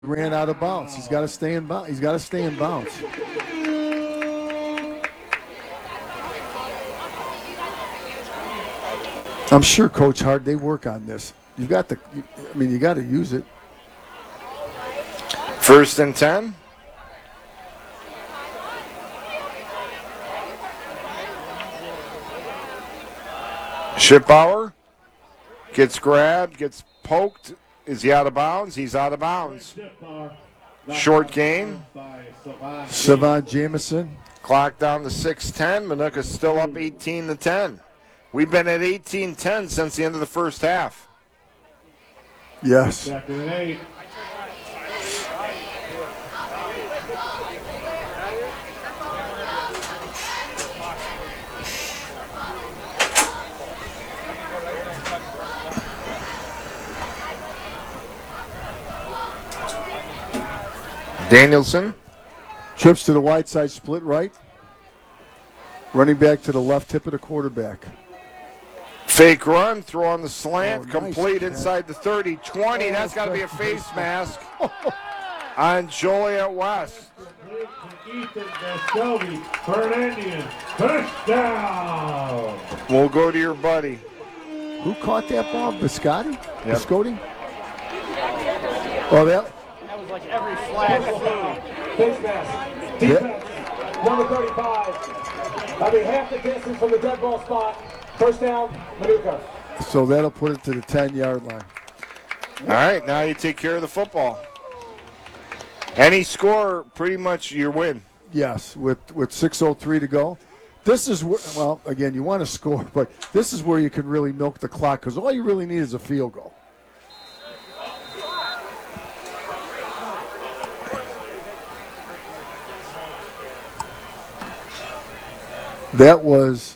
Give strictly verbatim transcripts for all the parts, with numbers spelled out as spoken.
ran out of bounds. He's got to stay in bounds. He's got to stay in bounds. I'm sure Coach Hart, they work on this. You got the, I mean, you got to use it. First and ten. Schiffbauer gets grabbed, gets poked. Is he out of bounds? He's out of bounds. Short gain. Savon Jameson. Clock down to six ten. Minooka's still up eighteen to ten. We've been at eighteen ten since the end of the first half. Yes. Second and eight. Danielson. Trips to the wide side, split right. Running back to the left tip of the quarterback. Fake run, throw on the slant, Oh, nice complete catch. inside the thirty, twenty. Oh, That's got to be a that's face nice. mask on Joliet West. Ethan Vescovi, Fernandian, touchdown! We'll go to your buddy. Who caught that ball? Biscotti? Yep. Biscotti? Oh, that? That was like every flag food. Face mask, defense, number thirty-five. I mean, half the distance from the dead ball spot. First down, Manuka. So that'll put it to the ten-yard line. All right, now you take care of the football. Any score, pretty much your win. Yes, with with six oh three to go. This is where, well, again, you want to score, but this is where you can really milk the clock because all you really need is a field goal. That was,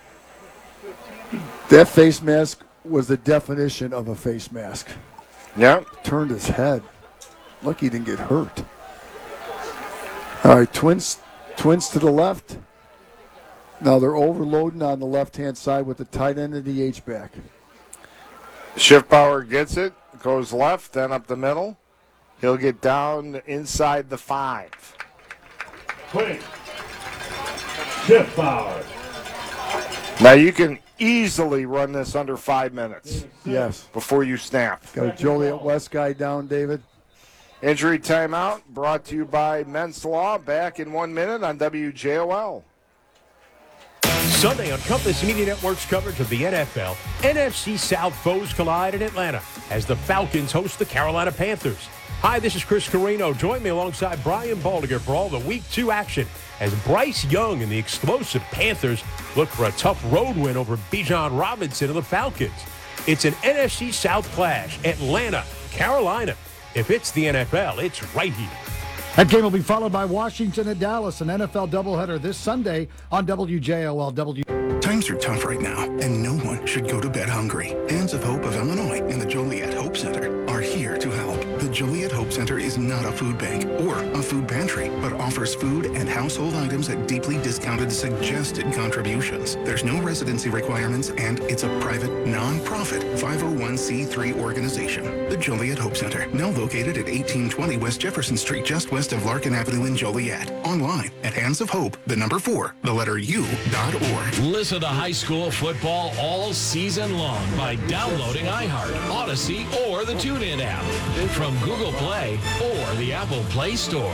that face mask was the definition of a face mask. Yeah. Turned his head. Lucky he didn't get hurt. All right, twins, twins to the left. Now they're overloading on the left-hand side with the tight end of the H-back. Schiffbauer gets it, goes left, then up the middle. He'll get down inside the five. Quick. Schiffbauer. Now you can easily run this under five minutes Yes. before you snap. Got a Joliet West guy down, David. Injury timeout brought to you by Men's Law. Back in one minute on W J O L. Sunday on Compass Media Network's coverage of the N F L, N F C South foes collide in Atlanta as the Falcons host the Carolina Panthers. Hi, this is Chris Carino. Join me alongside Brian Baldiger for all the Week two action as Bryce Young and the explosive Panthers look for a tough road win over Bijan Robinson and the Falcons. It's an N F C South clash, Atlanta, Carolina. If it's the N F L, it's right here. That game will be followed by Washington at Dallas, an N F L doubleheader this Sunday on W J O L. W. Times are tough right now, and no one should go to bed hungry. Hands of Hope of Illinois and the Joliet Hope Center are here to help. The Joliet Hope Center is not a food bank or a food pantry, but offers food and household items at deeply discounted suggested contributions. There's no residency requirements, and it's a private, non-profit five oh one c three organization. The Joliet Hope Center, now located at eighteen twenty West Jefferson Street, just west of Larkin Avenue in Joliet. Online at Hands of Hope, the number four, the letter U, dot org. Listen to high school football all season long by downloading iHeart, Odyssey, or the TuneIn app from Google Play or the Apple Play Store.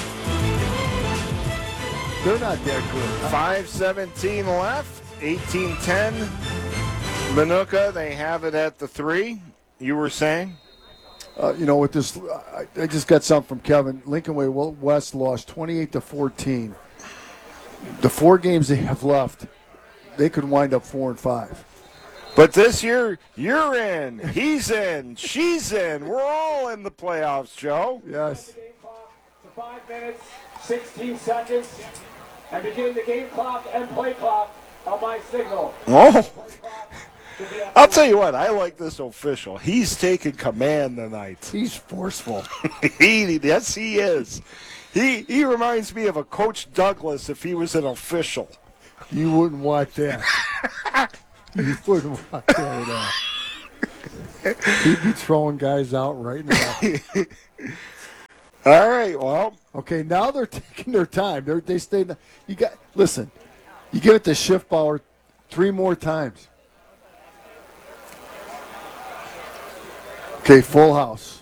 They're not that good. five seventeen left, eighteen ten. Manuka, they have it at the three, you were saying? Uh, you know, with this, I, I just got something from Kevin. Lincoln Way West lost twenty-eight to fourteen. The four games they have left, they could wind up four and five. But this year, you're in, he's in, she's in. We're all in the playoffs, Joe. Yes. Game clock to five minutes, sixteen seconds, and begin the game clock and play clock on my signal. Oh, I'll tell you what, I like this official. He's taking command tonight. He's forceful. he, yes, he is. He he reminds me of a Coach Douglas if he was an official. You wouldn't want that. You wouldn't want that at all. He'd be throwing guys out right now. All right, well. Okay, now they're taking their time. They're, they stay. You got listen. You give it to Schiffbauer three more times. Okay, full house.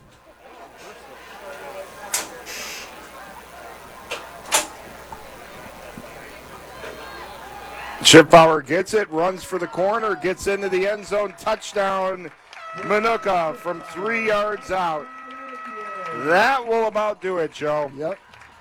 Schiffbauer gets it, runs for the corner, gets into the end zone, touchdown, Manuka from three yards out. That will about do it, Joe. Yep.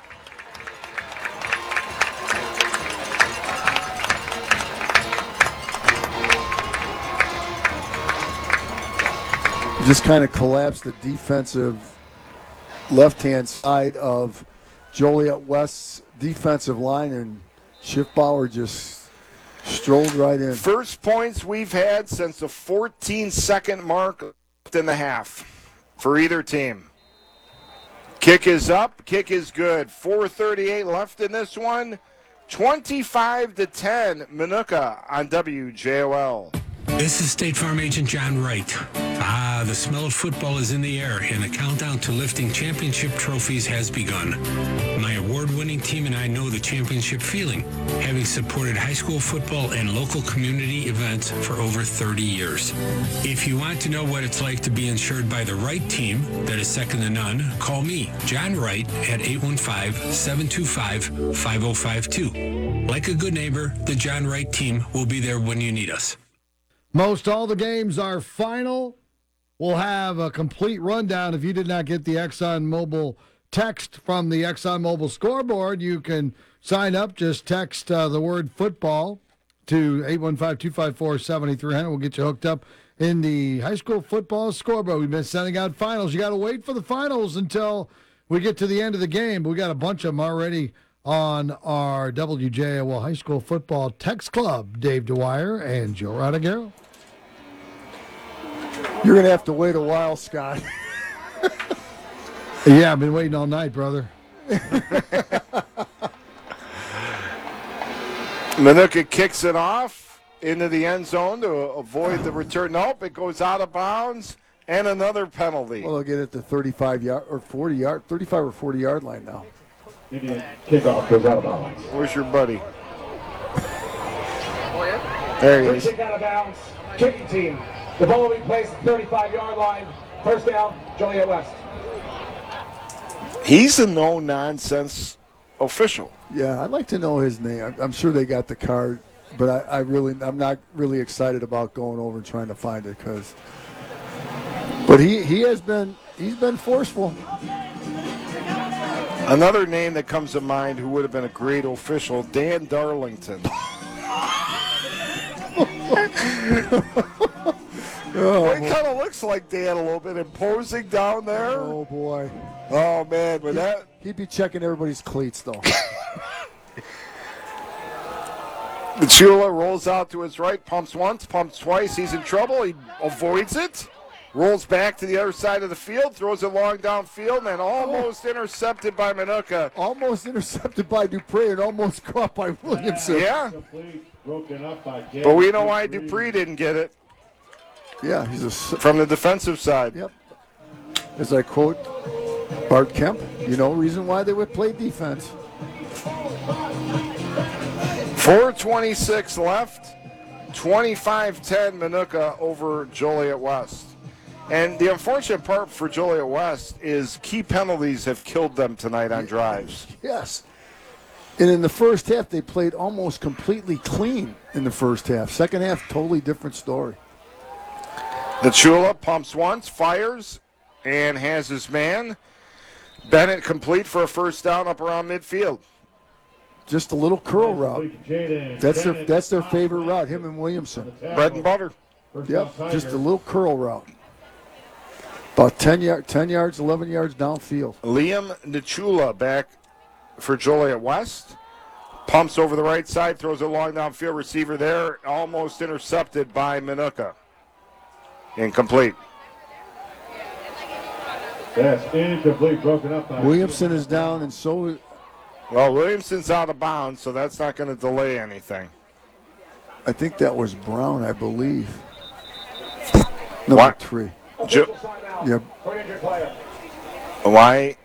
Just kind of collapsed the defensive left-hand side of Joliet West's defensive line, and Schiffbauer just strolled right in. First points we've had since the fourteen-second mark left in the half for either team. Kick is up, kick is good. four thirty-eight left in this one. twenty-five to ten, Manuka on W J O L. This is State Farm Agent John Wright. Ah, the smell of football is in the air, and the countdown to lifting championship trophies has begun. My award-winning team and I know the championship feeling, having supported high school football and local community events for over thirty years. If you want to know what it's like to be insured by the right team that is second to none, call me, John Wright, at eight one five, seven two five, five zero five two. Like a good neighbor, the John Wright team will be there when you need us. Most all the games are final. We'll have a complete rundown. If you did not get the ExxonMobil text from the ExxonMobil scoreboard, you can sign up. Just text uh, the word football to eight one five, two five four, seven three zero zero. We'll get you hooked up in the high school football scoreboard. We've been sending out finals. You got to wait for the finals until we get to the end of the game. But we got a bunch of them already on our W J O L High School Football Text Club. Dave Dwyer and Joe Rodagero. You're going to have to wait a while, Scott. Yeah, I've been waiting all night, brother. Manuka kicks it off into the end zone to avoid the return. Nope, it goes out of bounds, and another penalty. Well, they'll get it to thirty-five yard or forty yard, thirty-five or forty yard line now. Indian kickoff goes out of bounds. Where's your buddy? There he Free is. kick out of bounds. Kicking team. The ball will be placed at the thirty-five yard line. First down, Joliet West. He's a no-nonsense official. Yeah, I'd like to know his name. I'm, I'm sure they got the card, but I, I really, I'm not really excited about going over and trying to find it because. But he, he has been, he's been forceful. Another name that comes to mind who would have been a great official, Dan Darlington. Oh, well, he kind of looks like Dan a little bit, imposing down there. Oh, boy. Oh, man, with that. He'd be checking everybody's cleats, though. The Chula rolls out to his right, pumps once, pumps twice. He's in trouble. He avoids it. Rolls back to the other side of the field, throws it long downfield, and then almost intercepted by Manuka. Almost intercepted by Dupree and almost caught by Williamson. Yeah. But we know why Dupree didn't get it. Yeah, he's a from the defensive side. Yep. As I quote Bart Kemp, you know, reason why they would play defense. four twenty-six left, twenty-five ten Manuka over Joliet West. And the unfortunate part for Joliet West is key penalties have killed them tonight on drives. Yes. And in the first half, they played almost completely clean in the first half. Second half, totally different story. The Chula pumps once, fires, and has his man. Bennett complete for a first down up around midfield. Just a little curl route. That's their that's their favorite route, him and Williamson. Bread and butter. Yep, just a little curl route. About ten, yard, ten yards, eleven yards downfield. Liam Nichula back for Joliet West. Pumps over the right side, throws it long downfield. Receiver there, almost intercepted by Manuka. Incomplete. That's incomplete, broken up by Williamson is down, and so is. Well, Williamson's out of bounds, so that's not going to delay anything. I think that was Brown, I believe. Number What? three. Jo- Yep. Why